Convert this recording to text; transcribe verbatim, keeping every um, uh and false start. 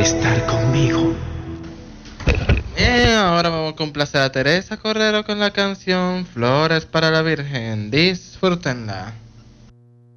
estar conmigo. Bien, ahora vamos a complacer a Teresa Correro con la canción Flores para la Virgen. Disfrútenla.